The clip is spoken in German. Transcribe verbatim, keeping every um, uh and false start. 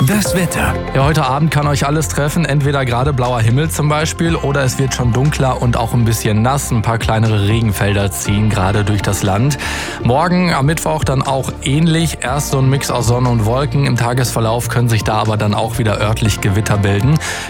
Das Wetter. Ja, heute Abend kann euch alles treffen. Entweder gerade blauer Himmel zum Beispiel oder es wird schon dunkler und auch ein bisschen nass. Ein paar kleinere Regenfelder ziehen gerade durch das Land. Morgen am Mittwoch dann auch ähnlich. Erst so ein Mix aus Sonne und Wolken. Im Tagesverlauf können sich da aber dann auch wieder örtlich Gewitter bilden.